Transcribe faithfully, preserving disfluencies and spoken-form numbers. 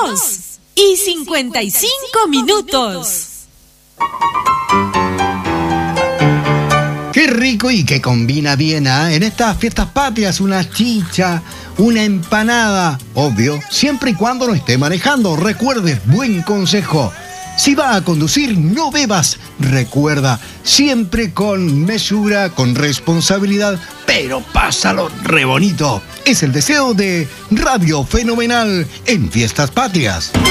dos y cincuenta y cinco minutos. Qué rico y que combina bien, ¿eh? En estas fiestas patrias, una chicha, una empanada, obvio, siempre y cuando no esté manejando. Recuerde, buen consejo. Si va a conducir, no bebas. Recuerda, siempre con mesura, con responsabilidad, pero pásalo re bonito. Es el deseo de Radio Fenomenal en Fiestas Patrias.